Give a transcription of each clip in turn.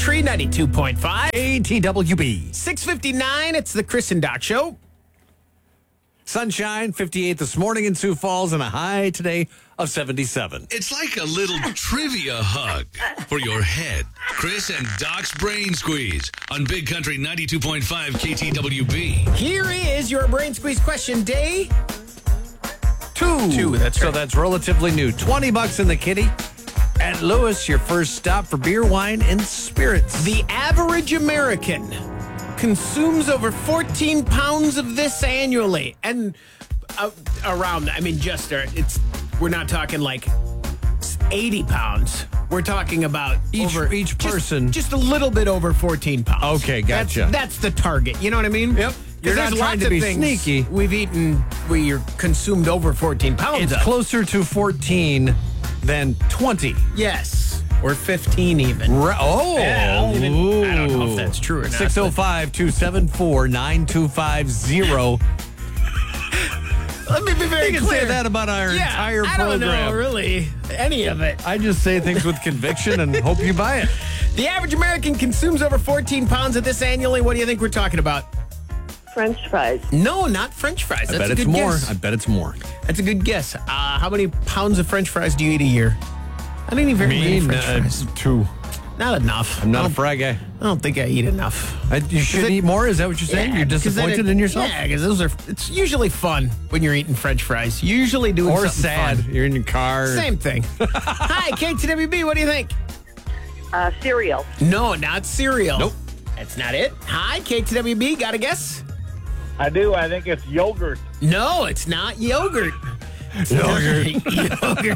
Country 92.5. KTWB. 6:59, it's the Chris and Doc Show. Sunshine, 58 this morning in Sioux Falls, and a high today of 77. It's like a little trivia hug for your head. Chris and Doc's Brain Squeeze on Big Country 92.5 KTWB. Here is your Brain Squeeze question, day Two. That's So right. that's relatively new. $20 in the kitty. At Lewis, your first stop for beer, wine, and spirits. The average American consumes over 14 pounds of this annually. And we're not talking like 80 pounds. We're talking about Each person. Just a little bit over 14 pounds. Okay, gotcha. That's the target. You know what I mean? Yep. You're not there's trying lots to of be things sneaky. we've eaten where you're consumed over 14 pounds It's of. closer to 14 than 20. Yes. Or 15 even. Oh. Yeah, I don't know if that's true or not. 605-274-9250. Let me be very You can clear. say that about our entire I don't program. know really any of it. I just say things with conviction and hope you buy it. The average American consumes over 14 pounds of this annually. What do you think we're talking about? French fries. No, not French fries. I That's bet a it's good more. guess. I bet it's more. That's a good guess. How many pounds of French fries do you eat a year? I don't eat very many French fries. 2. Not enough. I'm not a fry guy. I don't think I eat enough. You should eat more? Is that what you're saying? You're 'cause then disappointed in yourself? Yeah, because it's usually fun when you're eating French fries. Usually doing Or something sad. fun. You're in your car. Same thing. Hi, KTWB. What do you think? Cereal. No, not cereal. Nope. That's not it. Hi, KTWB. Got a guess? I do. I think it's yogurt. No, it's not yogurt. Yogurt. Yogurt.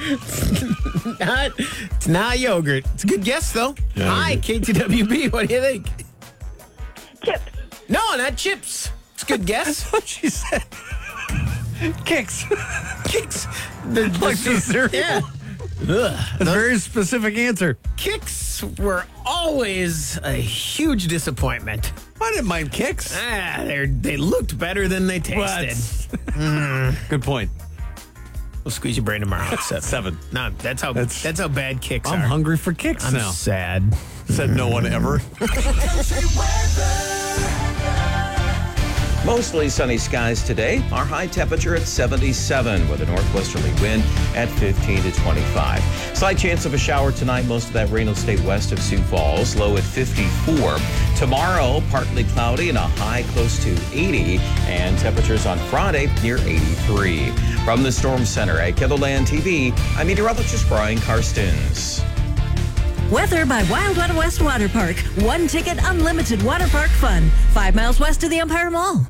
It's not yogurt. It's a good guess, though. Yogurt. Hi, KTWB. What do you think? Chips. No, not chips. It's a good guess. What she said. Kicks. Kicks. Like the cereal. Yeah. Ugh. A very specific answer. Kicks were always a huge disappointment. I didn't mind kicks. They looked better than they tasted. Good point. We'll squeeze your brain tomorrow at 7. No, that's how bad kicks I'm are. hungry for kicks I'm now. sad. Said no one ever. Mostly sunny skies today. Our high temperature at 77 with a northwesterly wind at 15 to 25. Slight chance of a shower tonight. Most of that rain will stay west of Sioux Falls. Low at 54. Tomorrow, partly cloudy and a high close to 80. And temperatures on Friday near 83. From the Storm Center at KETHLELAND TV, I'm meteorologist Brian Karstens. Weather by Wild Wild West Water Park. One ticket, unlimited water park fun. 5 miles west of the Empire Mall.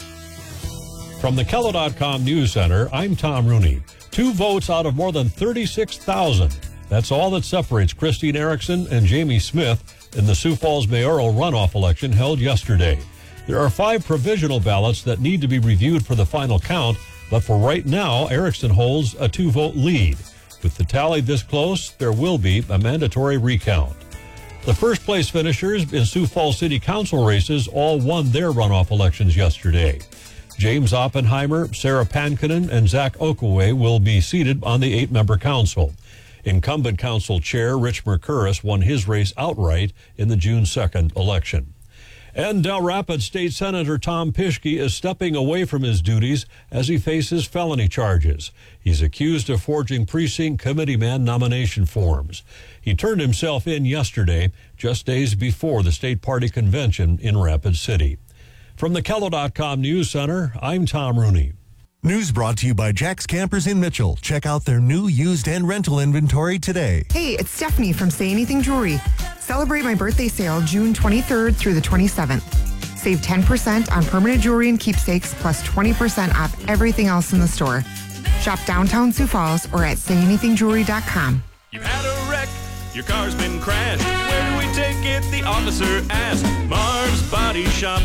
From the Kello.com News Center, I'm Tom Rooney. 2 votes out of more than 36,000. That's all that separates Christine Erickson and Jamie Smith in the Sioux Falls mayoral runoff election held yesterday. There are 5 provisional ballots that need to be reviewed for the final count, but for right now, Erickson holds a 2-vote lead. With the tally this close, there will be a mandatory recount. The first place finishers in Sioux Falls City Council races all won their runoff elections yesterday. James Oppenheimer, Sarah Pankinen, and Zach Okaway will be seated on the 8-member council. Incumbent council chair Rich Mercuris won his race outright in the June 2nd election. And Del Rapids State Senator Tom Pischke is stepping away from his duties as he faces felony charges. He's accused of forging precinct committeeman nomination forms. He turned himself in yesterday, just days before the state party convention in Rapid City. From the Kello.com News Center, I'm Tom Rooney. News brought to you by Jack's Campers in Mitchell. Check out their new used and rental inventory today. Hey, it's Stephanie from Say Anything Jewelry. Celebrate my birthday sale June 23rd through the 27th. Save 10% on permanent jewelry and keepsakes plus 20% off everything else in the store. Shop downtown Sioux Falls or at sayanythingjewelry.com. You've had a wreck, your car's been crashed. Where do we take it? The officer asked. Marv's Body Shop.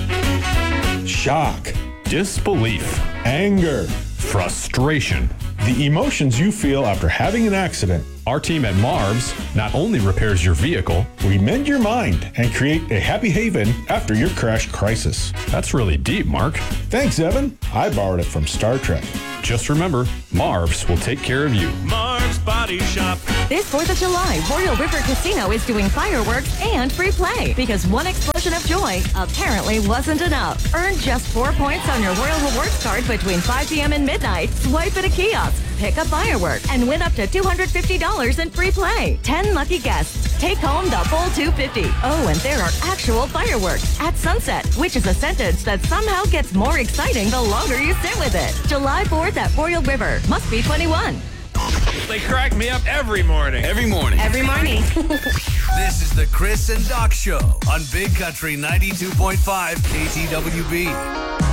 Shock, disbelief, anger, frustration. The emotions you feel after having an accident. Our team at Marv's not only repairs your vehicle, we mend your mind and create a happy haven after your crash crisis. That's really deep, Mark. Thanks, Evan. I borrowed it from Star Trek. Just remember, Marv's will take care of you. Marv's Marv's Body Shop. This 4th of July, Royal River Casino is doing fireworks and free play because one explosion of joy apparently wasn't enough. Earn just 4 points on your Royal Rewards card between 5 p.m. and midnight. Swipe at a kiosk, pick a firework, and win up to $250 in free play. 10 lucky guests take home the full $250. Oh, and there are actual fireworks at sunset, which is a sentence that somehow gets more exciting the longer you sit with it. July 4th at Royal River. Must be 21. They crack me up every morning. Every morning. Every morning. This is the Chris and Doc Show on Big Country 92.5 KTWB.